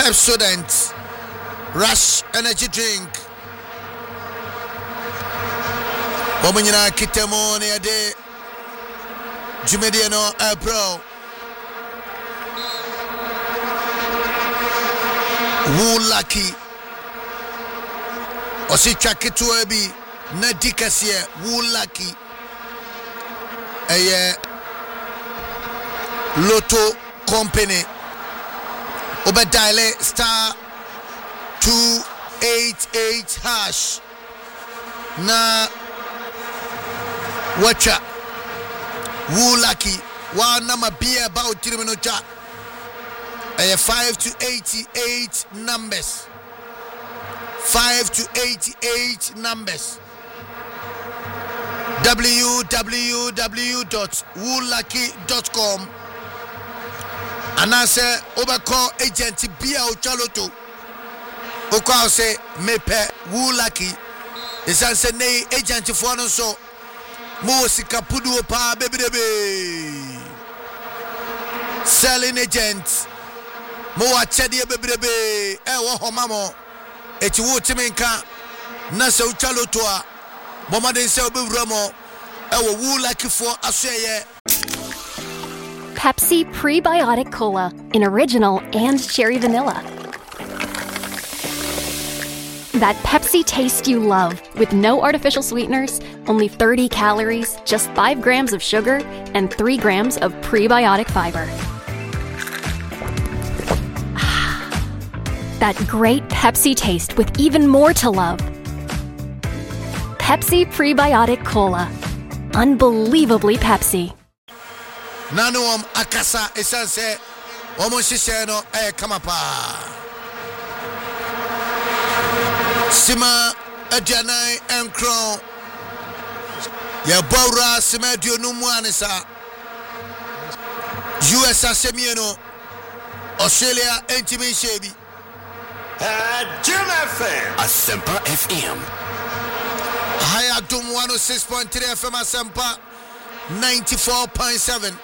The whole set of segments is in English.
Pepsodent Rush Energy Drink. Womenyina kitemo ne ade Jumedie no April. Woo lucky. Osi chaketu bi na dikasie woo lucky. Eye Lotto Company. Obediale star 288 hash. Na watcha woo lucky. One number be about 3 minutes. 5 to 88 numbers. 5 to 88 numbers. www.woolucky.com. And I say overcall agent Bia Ochaloto. Oko say mepe Woolucky. Is answer nay agent for no so. Mo sika pudu pa baby. Selling agent. Mo achedi bebrebe wo homamo eti wo timenka na se uchaloto a bomaden se obewramo wo Woolucky for aseye. Pepsi Prebiotic Cola in original and cherry vanilla. That Pepsi taste you love with no artificial sweeteners, only 30 calories, just 5 grams of sugar, and 3 grams of prebiotic fiber. That great Pepsi taste with even more to love. Pepsi Prebiotic Cola. Unbelievably Pepsi. Nanuom akasa esanse omoshishe no kamapa. Sima ajanai enkron. Ya bawra sima dionumu anisa. US asemieno. Australia entimi shebi. Jim FM. Asempa FM. Higher Dum 106.3 FM Asempa 94.7.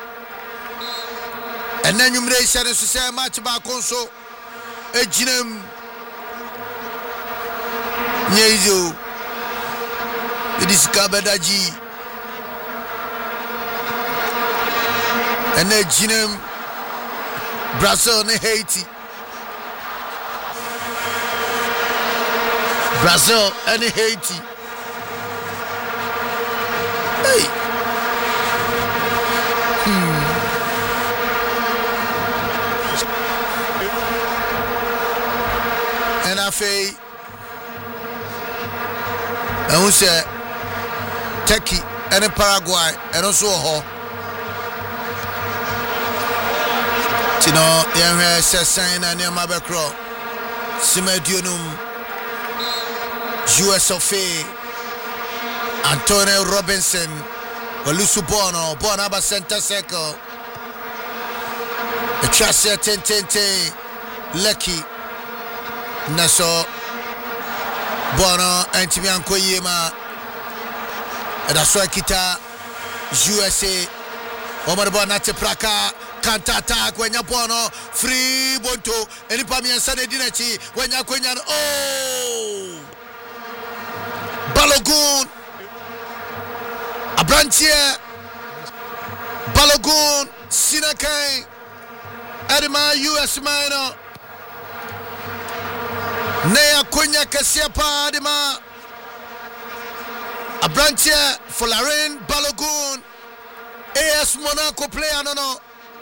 And then you may say to say much about console. A ginem Nyezo. It is Kabadaji. And then ginem Brazil and Haiti. Brazil and Haiti. Hey. And I say, and we say Turkey and Paraguay and also Tino, young Sassan and Yamabacro, Simedunum. US of A, Antonio Robinson, Olusu Bono, Bonaba Center Circle, Chasia Tente, Lucky, Naso, Bono, Antimianko Yema, and Aswakita, USA, Omarabonate Praka, Kantata, Quenya Bono, Free Bonto, and Pamian Sanedinachi, when Yaquenian, oh! Balogun Abrantier Balogun Sinakai Edema US minor Nea Kunya Kasiapa Adema Abrantier Folarin Balogun AS Monaco player no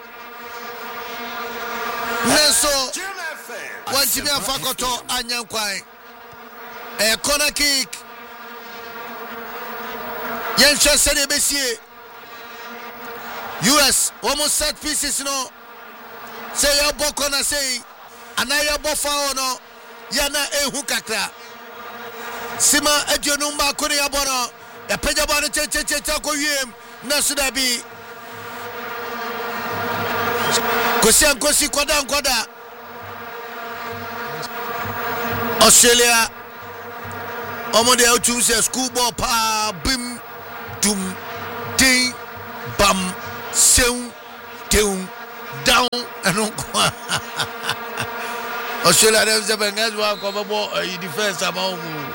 Neso Wanjimia Fakoto Anyankwai a corner kick. Yencha said Bessie US almost set pieces no say your bokona say anaya bofa no yana ehu kakra Sima edionumba kone ya bono ya peja bono che ko wiem na suda bi kosi kwada Australia omode outu se schoolball pa bim dum ding bam seun teun down and Australia them say Bengas wa ko defense about.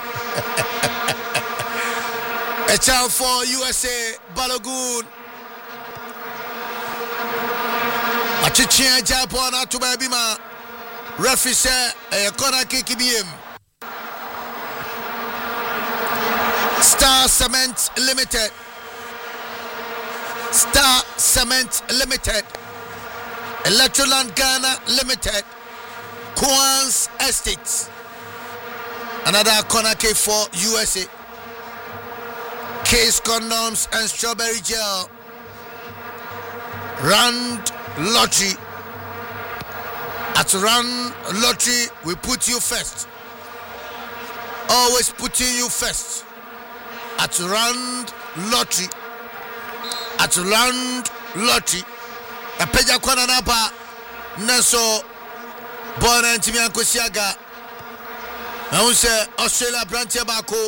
A chance for USA Balogun. Achichia Japan to Babima. Referee say a corner kick BM. Star Cement Limited. Star Cement Limited. Electroland Ghana Limited. Quans Estates. Another corner kick for USA. Case condoms and strawberry gel. Rand Lottery. At Rand Lottery, we put you first. Always putting you first. At Rand Lottery. At Rand Lottery. A peja kwana napa. Neso. Bona ntimi ankosiaga. Na unse Australia branch bako.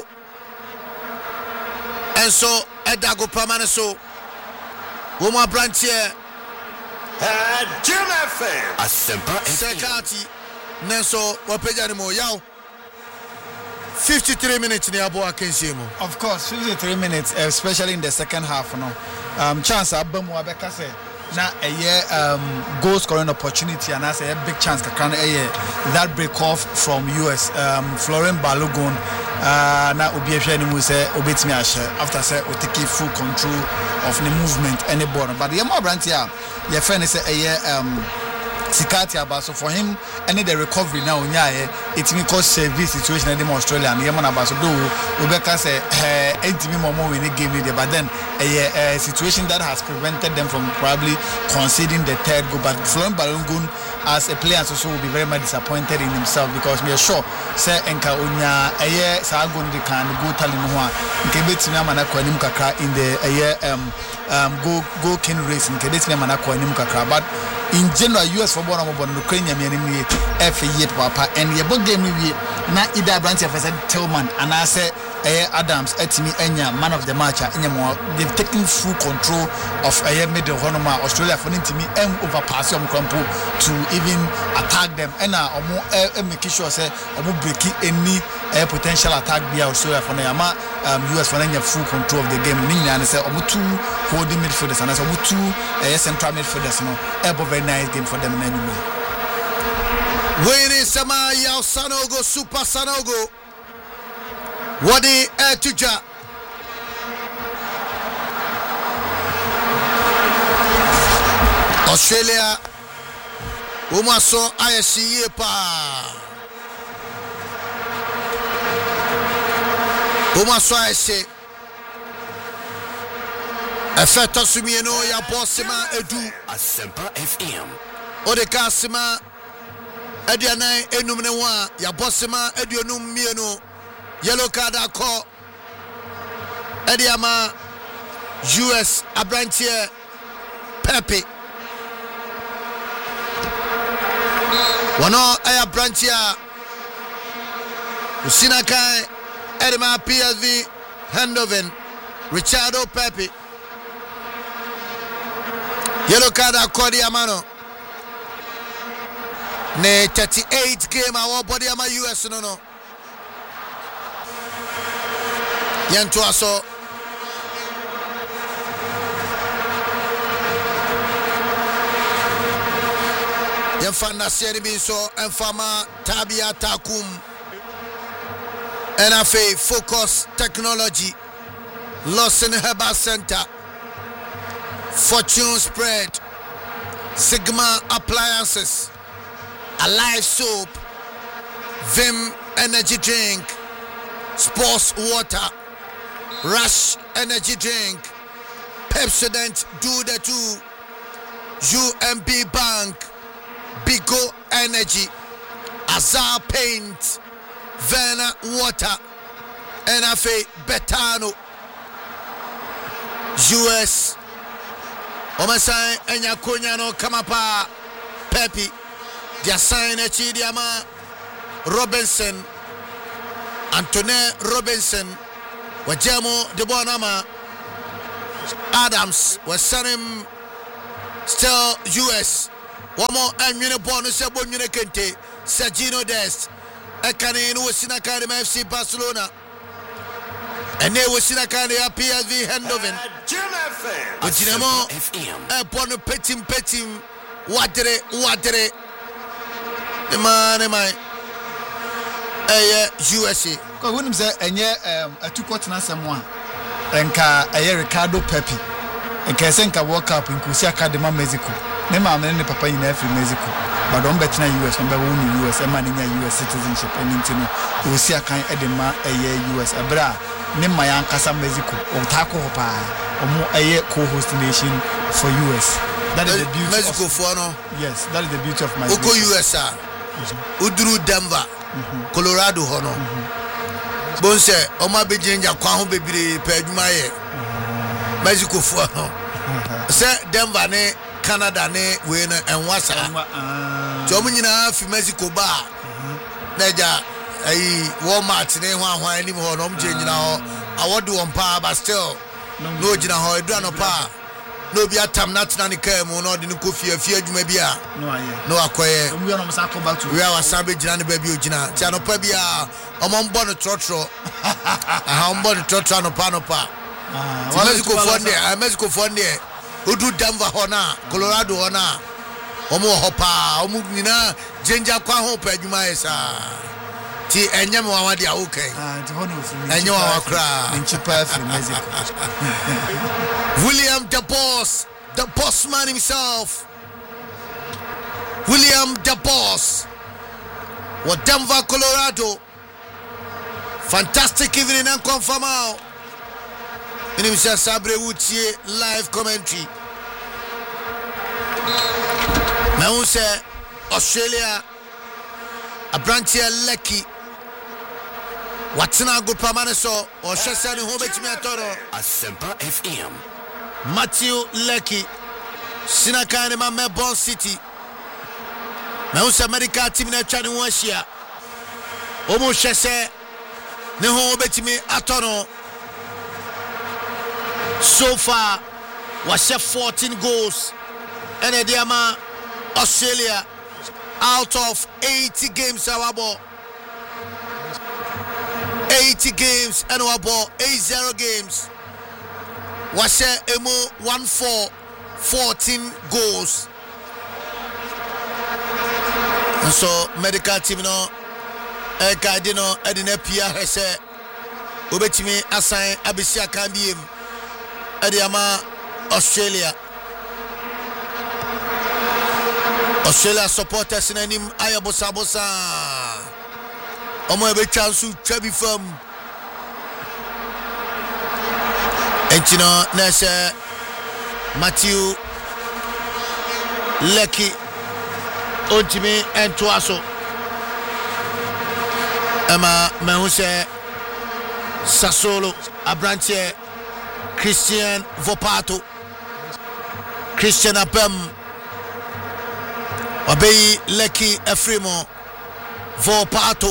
And so Edago Pamana so Woma branch here Jim FM Asempa Sekati Nenso Wapejanimo Yao 53 minutes near Boa Kenshimo. Of course, 53 minutes, especially in the second half. No, chance Abamu Abeka say na a year goal scoring opportunity, and that's a big chance to that break off from US. Florent Balogun na Obiefia ni Muse Obetimi Ashe after say we take full control of the movement and the ball. But the more brand here, your friend is a year Sikati Abaso for him any the recovery now it's me cause service situation in Australia and Yemen Abaso do Rebecca say me more in the game but then a situation that has prevented them from probably conceding the third goal. But Florent Balogun as a player also will be very much disappointed in himself because we are sure say enka onya sa go ndi kan go tali no ho nke betimi amana kwanim kakra in the go king race nke betimi amana kwanim kakra. But in general US football no born no Kenya me ni FA papa and ye bog game we na ida branch of Tillman and I say Adams etimi enya man of the match enya mo they've taken full control of middle honoma Australia for intimi overpass your crampo to even attack them and make sure say break any potential attack by Australia for Yama US for full control of the game meaning and say two holding midfielders and two central midfielders no very nice game for them anyway. Winnie Sama Yao Sanogo Super Sanogo Wadi Tuja Australia Umaso ISCE pa Umaso ISCE Effecto Sumieno ya Bosima Edu Asempa FM Odeka Sima Ediana Enumne wa ya Bosima Edionum Mieno Yellow card call Ediama US Abrantier Pepe Wano Aya Brantia Usinakai Edema PSV Handoven Richardo Pepe Yellow card call Diamano Ne 38 game our body ama US no Yanto aso Yamfana seri binso Enfama Tabia Takum NFA Focus Technology Lawson Herbal Center Fortune Spread Sigma Appliances Alive Soap Vim Energy Drink Sports Water Rush Energy Drink Pepsodent Do the Two UMB Bank Bigo Energy Azar Paint Verna Water NFA Betano US Omasai Enyakonya no Kamapa Pepe Dia sign Chidiama Robinson Anthony Robinson Wajamo Debonama Adams was sending still US Womo anwene ball no se bonwene kente Sergio Dest ekane no wosina kan FC Barcelona ene wosina kan ya PSV Eindhoven Ojinamo ball no petim wadere man USA ko wonim say enye atukotena semwa enka Ricardo Pepi enka senka World Cup nkusi akadema Mexico ne ma ne papa nyina afri Mexico but don betina US on be won US e ma ne nya US citizenship enintino osi akan edema US abra ne ma yan kasa Mexico o ta ko pa omo co-host nation for US. That is the beauty Mexico of for no. Yes, that is the beauty of my Oko US uduru Denver Colorado hono bonse oma bejinja kwa ho bebire pa adwuma ye Mexico for no say Denver ne Canada ne we na enwasa jomu nyina fi Mexico ba naja Walmart ne ho ahwan ni ho no mje nyina ho awode won pa but still no jina ho edu anopa no bi atam natina ne kai mu no de ne kofi afie adwuma bia no akoye we are no msako back to we are wasabe jina ne ba bi ogina ti anopa bia omombo no trotro ombo no trotro anopa Mexico for ne udu Denver hona Colorado hona omo hopa omo nyina jenja kwa ho pa adwuma esa ti enyem wa wade a okay ti hono fi enye wa wakra nchipa fi Mexico William the boss man himself William the boss wa Denver Colorado fantastic evening and confirm out in Mr. Sabre Wutie live commentary now say Australia a branch here lucky Watsina good permanent so or Shasani home betimi atoro Asempa FM Matthew Lecky Sinakane ma Melbourne City now say America team na twa ne ho ahia omo hwese ne ho betimi atoro so far was 14 goals and Ediama Australia out of 80 games our ball 80 games and our ball 80 games was emo 1-4 14 goals and so medical team no Kadino Edina Pia has obetimi assign Abisia Kambiem Ediama Australia supporters in him ayabosa omo ebe chansu twabi fam entino nese Matthew Lecky ontimi entoaso ema mehuse Sassuolo abranche Christian Vopato Christian Apem Obey Lecky Efremo Vopato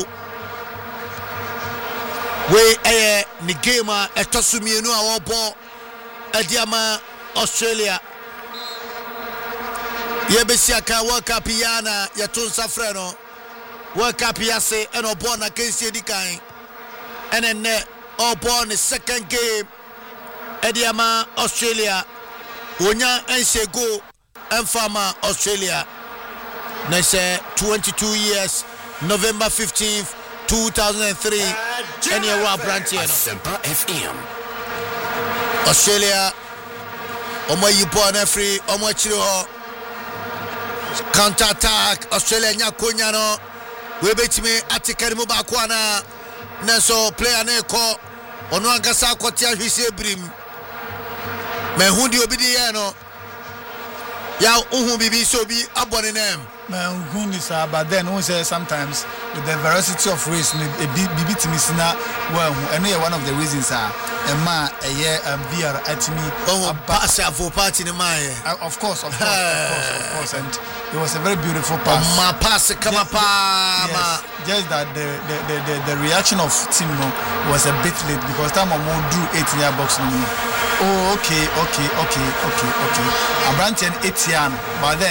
we ni game etosumienu a wobo Ediama Australia yebesia ka World Cup yana yatunsa freno World Cup yase eno born against edikan ene born the second game Ediama Australia wonya ense go enfama Australia na say 22 years November 15th 2003 any wa branch here Asempa FM Australia omo yipo na free omo chiri ho counter attack Australia nya konya no we betimi atikari mu ba ko ana na so player na ko ono agasa akotia hwise brim me hundi obi di ye no ya uhu bibi so bi abone nem man who is but then who say sometimes with the veracity of race bibi timisina well and one of the reasons are ma VR at me pass for party in my of course and it was a very beautiful pass ma pass come up just that the reaction of team was a bit late because time of more drew 8-year box okay Abrantian 8-year but then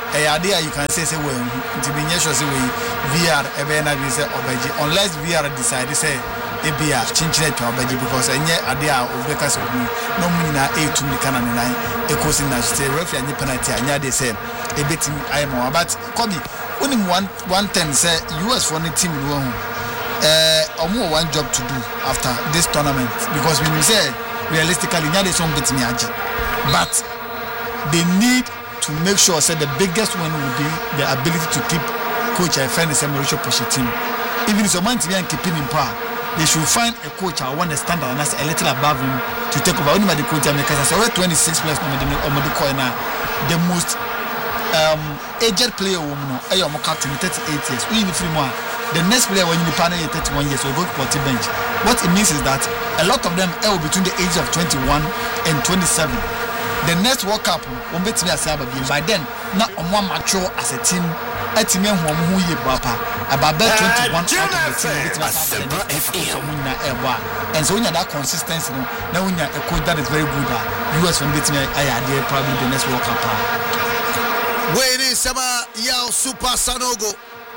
idea you can say we to be sure say we VR ebe na be say obeji unless VR decide say ebia chinchine to obeji because enye idea obeka say no mu na 8 ni kana ni nan ekosi na say referee any penalty anya dey say ebetim ayemo but Kobe only 110 say US for the team no omo one job to do after this tournament because when you say realistically nya dey some bit me aji but they need to make sure say the biggest one will be the ability to keep coach I find the Mauricio Pochettino. Even if someone to be keeping in power, they should find a coach I want to stand and that's a little above him to take over. Only the coach because I said 26 players on the corner, the most aged player woman, captain 38 years. Even if more, the next player when you partner 31 years, so go to the bench. What it means is that a lot of them are between the age of 21 and 27. The next World Cup won't be by then. Not more mature as a team. A team who ye papa about 21 out of the team. And so when you have that consistency, now when you have a coach that is very good, US from beating I probably the next World Cup. Where is Sama Yao Super Sanogo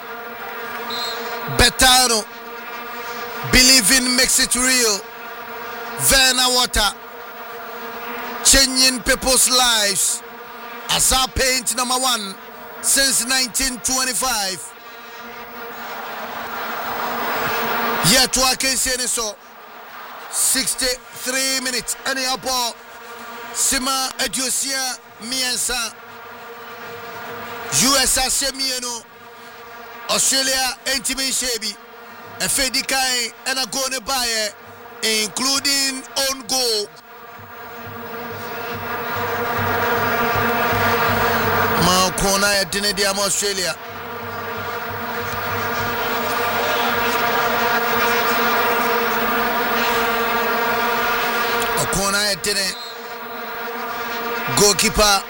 Betano Believing makes it real. Verna Water. Changing people's lives as our paint number 1 since 1925. Yet to I can say so 63 minutes any up Sima Edusia Miensa USA Semieno Australia Entimi Shebi a Fedikai and a Gone Baye including own goal. Kona ya Dinediam Australia. Kona ya Dine goalkeeper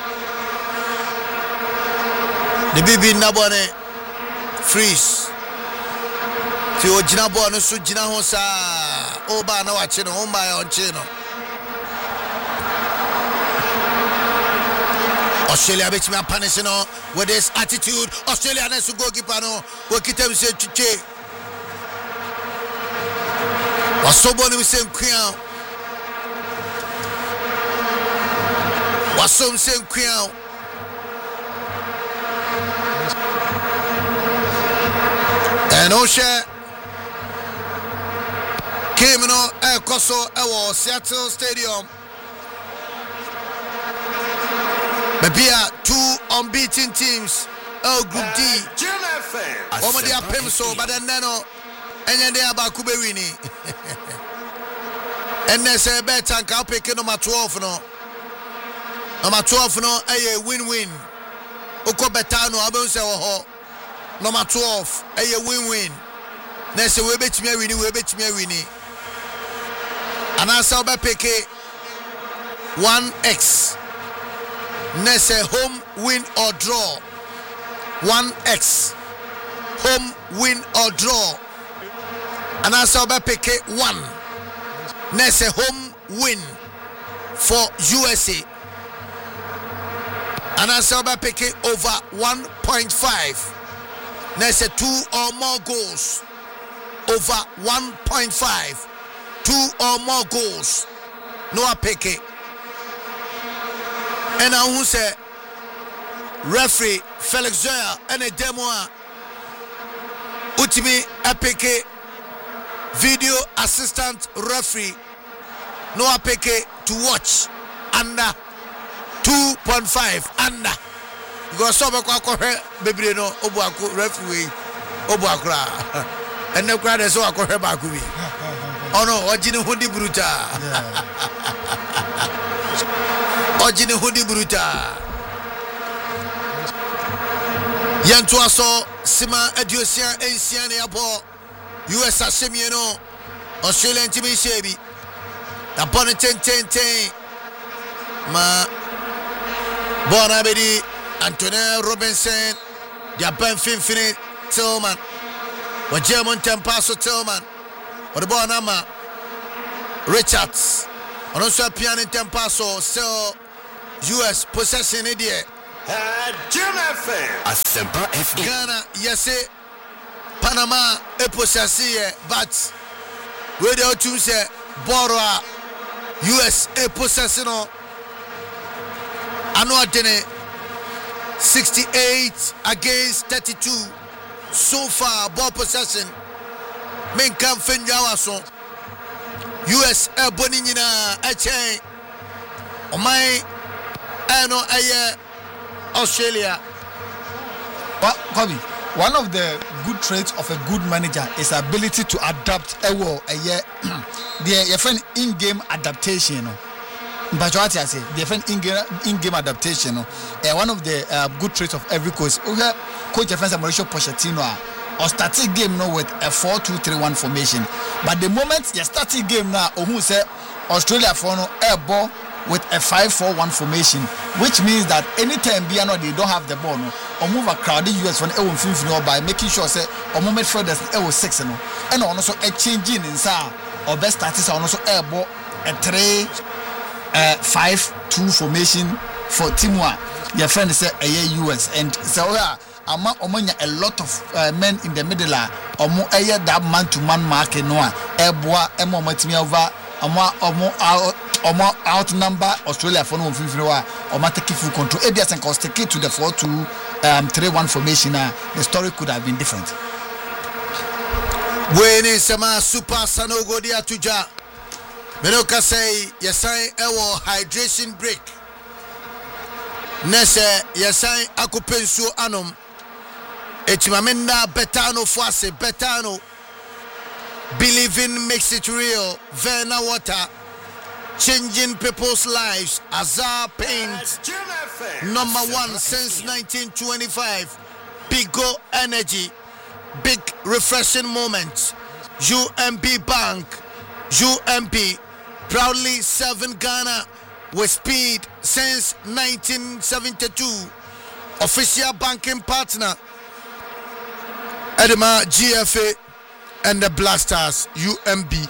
the Bibi Nabone freeze. Ti ojina bo no so jina ho sa oba na wa che no o ma on che no. Australia bet me punish no with this attitude. Australia needs to goalkeeper no we kitem say chiche. Wasobo ni say nkwan. Wasom say nkwan. And Osha came no Koso ewo Seattle Stadium. Maybe 2 unbeaten teams. Group D. Omo dia pem so but then no enye dey abaku be wini. And they say better can pick number 12 no. Number 12 no win-win. Oko betano abon say ho. Number 12 win-win. They say we bet me wini. And also be pick 1x. Nesse home win or draw 1x home win or draw and also be pick 1 Nesse home win for USA and also be pick over 1.5 Nesse 2 or more goals over 1.5 2 or more goals no pick it. And I who say referee Felix Zoya and a demo Utimi APK video assistant referee no APK to watch under 2.5 under because some baby no obuaku referee obuakura and the crowd is so bakubi oh no ojini hundi bruta Ojini Hudi Bruta Yantuaso Sima Edusia Asian Airport US Semieno Australian Timmy Shebi the Bonnet 10 Ma Bonabedi Antonio Robinson Japan Finfinite Tillman or German Tempaso Tillman or the Bonama Richards. On also piano Tempaso still US possession idiot Jim FM. Asempa FM. Ghana, yes, Panama, Eposasi, but where the two say, Bora, US, Eposasino, Anua Dene, 68 against 32. So far, ball possession. Men can find Yawason. US, Bonina, Eche, Omai, Ano, Aye, Australia. Kobe, one of the good traits of a good manager is ability to adapt the in-game adaptation. But what I say, the in-game adaptation. One of the good traits of every coach. Coach Mauricio Pochettino or starting game now with a 4-2-3-1 formation. But the moment you starting game now, who say Australia for no air ball with a 5-4-1 formation, which means that anytime they don't have the ball, no, or move a crowded US from by making sure say or moment further 6 and also a changing inside or best status and also air ball a 3-5-2 formation for team 1. Your friend say a US and so a lot of men in the middle omo that man-to-man market no air ball over outnumber Australia for no 50 or take full control. Adias and cost take it to the 4-2-3-1 formation. The story could have been different. When is sama super sanogo dia tuja. Menoka say yesai ewo hydration break. Nese yesai akupensu anum. Etimamenda betano fuase betano. Believing makes it real. Verna water. Changing people's lives. Azar Paint. Number 1 since 1925. Bigo Energy. Big refreshing moments. UMB Bank. UMB proudly serving Ghana with speed since 1972. Official banking partner. Edema GFA and the Blasters UMB.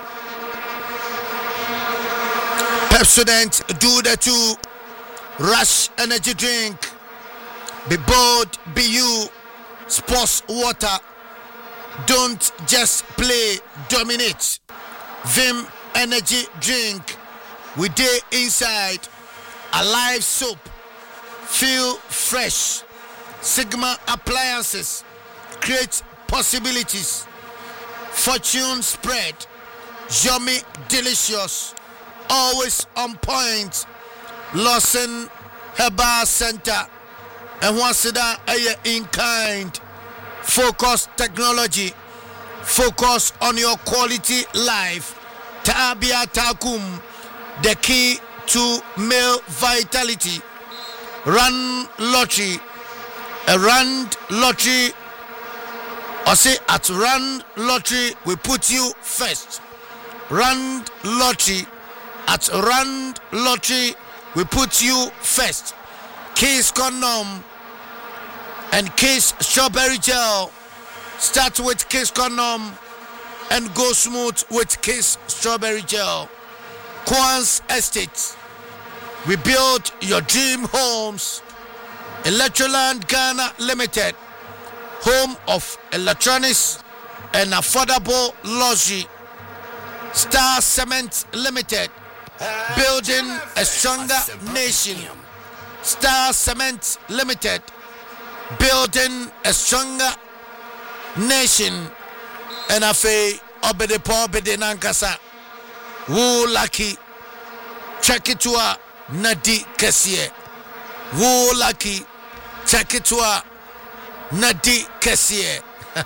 Pepsodent do the 2. Rush energy drink. Be bold, be you. Sports water. Don't just play, dominate. Vim energy drink. We day inside. Alive soap. Feel fresh. Sigma appliances. Create possibilities. Fortune spread. Yummy, delicious. Always on point. Lawson Herbal Center. And once that in kind. Focus technology. Focus on your quality life. Tabia Takum. The key to male vitality. Run lottery. A Rand lottery. Or say at Rand lottery we put you first. Rand lottery. At Rand lottery we put you first. Kiss condom and Kiss strawberry gel. Start with Kiss condom and go smooth with Kiss strawberry gel. Quans Estate. We build your dream homes. Electroland Ghana Limited. Home of electronics and affordable luxury. Star Cement Limited. Building a stronger nation. Star Cement Limited. Building a stronger nation. And afe obede po obede nankasa. Woo lucky. Check it to a Nadi Kessier. Woo lucky. Check it to a Nadi Kessier.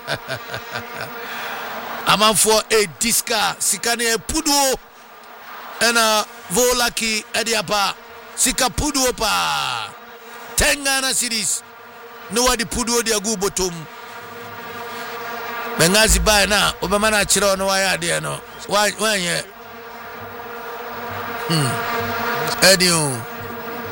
I'm for a disca. Sikane pudo. And volaki ediapa. Sika pudo pa. 10 Ghana cities. Nobody pudo dia gu bottom. Bengazi ba na. Obamana chiro no waya dia no. Why ye? Edio.